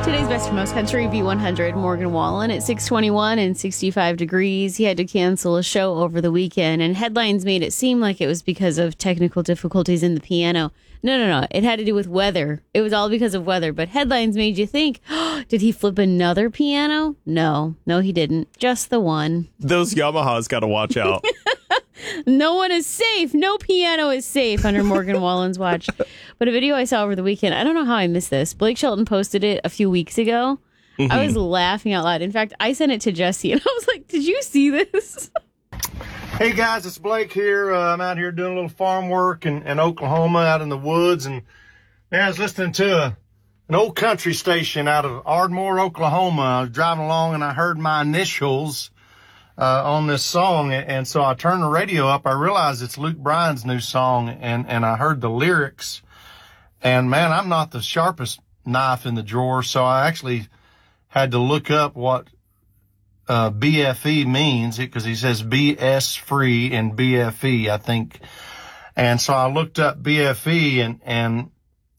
Today's Best from Most Country, V100, Morgan Wallen at 6:21 and 65 degrees. He had to cancel a show over the weekend, and headlines made it seem like it was because of technical difficulties in the piano. No. It had to do with weather. It was all because of weather, but headlines made you think, oh, did he flip another piano? No, he didn't. Just the one. Those Yamahas got to watch out. No one is safe. No piano is safe under Morgan Wallen's watch. But a video I saw over the weekend, I don't know how I missed this. Blake Shelton posted it a few weeks ago. Mm-hmm. I was laughing out loud. In fact, I sent it to Jesse, and I was like, did you see this? Hey, guys, it's Blake here. I'm out here doing a little farm work in Oklahoma, out in the woods. And I was listening to an old country station out of Ardmore, Oklahoma. I was driving along, and I heard my initials on this song, and so I turned the radio up. I realized it's Luke Bryan's new song, and I heard the lyrics, and man, I'm not the sharpest knife in the drawer, so I actually had to look up what BFE means, because he says BS free and BFE, I think, and so I looked up BFE, and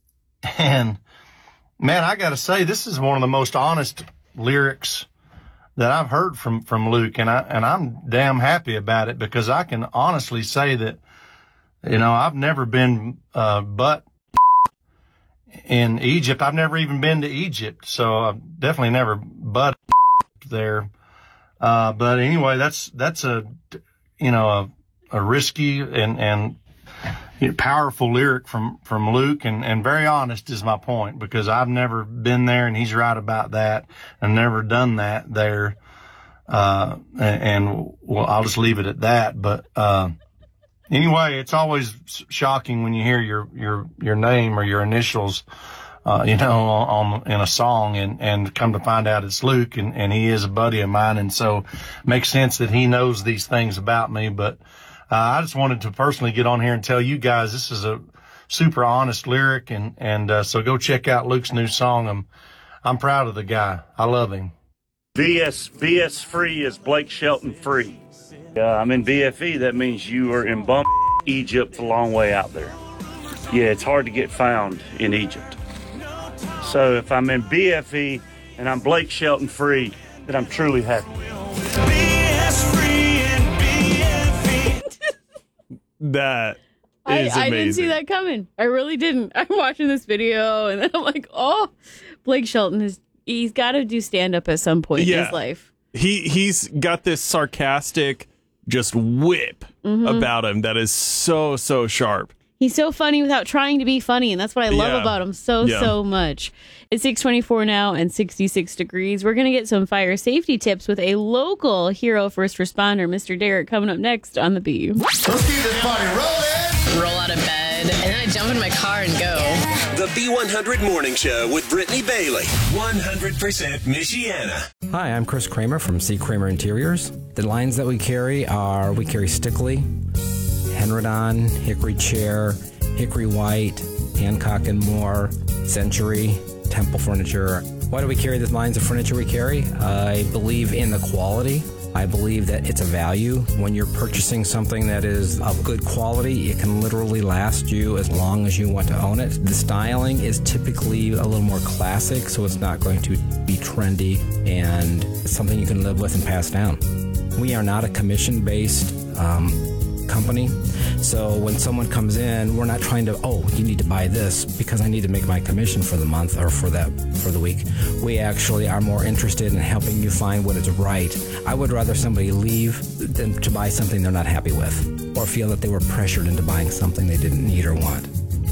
man, I gotta say, this is one of the most honest lyrics that I've heard from Luke, and I'm damn happy about it, because I can honestly say that, I've never been but in Egypt. I've never even been to Egypt, so I've definitely never but there. But anyway, that's a risky and powerful lyric from Luke, and very honest is my point, because I've never been there, and he's right about that, and never done that there. And well, I'll just leave it at that. But anyway, it's always shocking when you hear your name or your initials, in a song, and come to find out it's Luke, and he is a buddy of mine, and so it makes sense that he knows these things about me. But I just wanted to personally get on here and tell you guys this is a super honest lyric, and so go check out Luke's new song. I'm proud of the guy. I love him. BS free is Blake Shelton free. I'm in BFE. That means you are in bum Egypt, a long way out there. Yeah, it's hard to get found in Egypt. So if I'm in BFE and I'm Blake Shelton free, then I'm truly happy. That is amazing. I didn't see that coming. I really didn't. I'm watching this video, and then I'm like, oh, Blake Shelton he's got to do stand-up at some point in his life. He's got this sarcastic just whip about him that is so sharp. He's so funny without trying to be funny, and that's what I love about him so much. It's 6:24 now and 66 degrees. We're going to get some fire safety tips with a local hero first responder, Mr. Derek, coming up next on The Bee. Let's keep this party rolling. Roll out of bed, and then I jump in my car and go. The B100 Morning Show with Brittany Bailey. 100% Michiana. Hi, I'm Chris Kramer from C. Kramer Interiors. The lines that we carry Stickley, Henrodon, Hickory Chair, Hickory White, Hancock and Moore, Century, Temple Furniture. Why do we carry the lines of furniture we carry? I believe in the quality. I believe that it's a value. When you're purchasing something that is of good quality, it can literally last you as long as you want to own it. The styling is typically a little more classic, so it's not going to be trendy, and it's something you can live with and pass down. We are not a commission-based company. So when someone comes in, we're not trying to, you need to buy this because I need to make my commission for the month or for the week. We actually are more interested in helping you find what is right. I would rather somebody leave than to buy something they're not happy with, or feel that they were pressured into buying something they didn't need or want.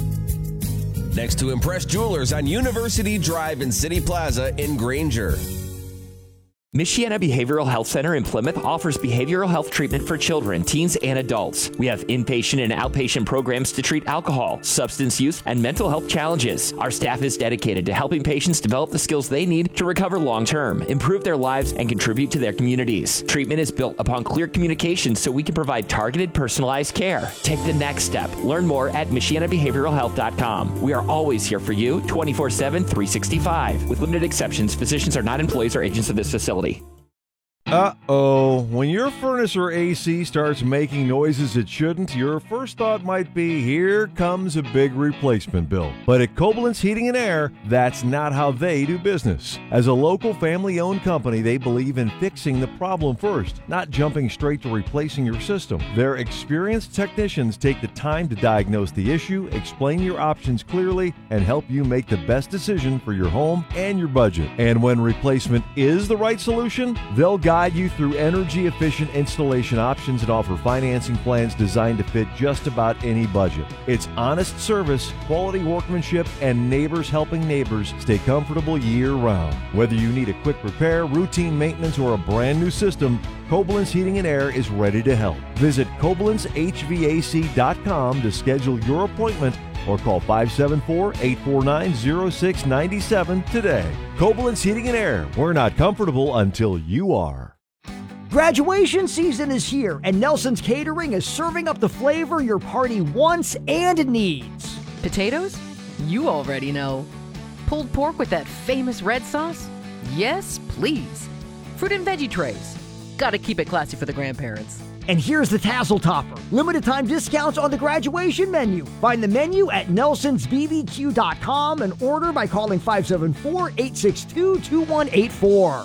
Next to Impress Jewelers on University Drive in City Plaza in Granger. Michiana Behavioral Health Center in Plymouth offers behavioral health treatment for children, teens, and adults. We have inpatient and outpatient programs to treat alcohol, substance use, and mental health challenges. Our staff is dedicated to helping patients develop the skills they need to recover long-term, improve their lives, and contribute to their communities. Treatment is built upon clear communication so we can provide targeted, personalized care. Take the next step. Learn more at MichianaBehavioralHealth.com. We are always here for you, 24/7, 365. With limited exceptions, physicians are not employees or agents of this facility. Uh-oh. when your furnace or AC starts making noises it shouldn't, your first thought might be, here comes a big replacement bill. But at Koblenz Heating and Air, that's not how they do business. As a local family-owned company, they believe in fixing the problem first, not jumping straight to replacing your system. Their experienced technicians take the time to diagnose the issue, explain your options clearly, and help you make the best decision for your home and your budget. And when replacement is the right solution, they'll guide you through energy-efficient installation options and offer financing plans designed to fit just about any budget. It's honest service, quality workmanship, and neighbors helping neighbors stay comfortable year-round. Whether you need a quick repair, routine maintenance, or a brand new system, Koblenz Heating and Air is ready to help. Visit KoblenzHVAC.com to schedule your appointment or call 574-849-0697 today. Koblenz Heating and Air. We're not comfortable until you are. Graduation season is here, and Nelson's Catering is serving up the flavor your party wants and needs. Potatoes? You already know. Pulled pork with that famous red sauce? Yes, please. Fruit and veggie trays. Gotta keep it classy for the grandparents. And here's the Tassel Topper. Limited time discounts on the graduation menu. Find the menu at nelsonsbbq.com and order by calling 574-862-2184.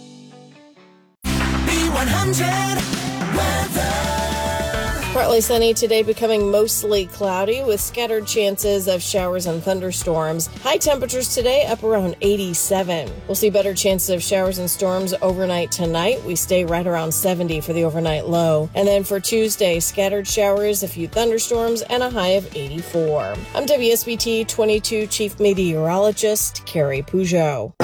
B100 weather. Partly sunny today, becoming mostly cloudy with scattered chances of showers and thunderstorms. High temperatures today up around 87. We'll see better chances of showers and storms overnight tonight. We stay right around 70 for the overnight low. And then for Tuesday, scattered showers, a few thunderstorms, and a high of 84. I'm WSBT 22 Chief Meteorologist Carrie Peugeot.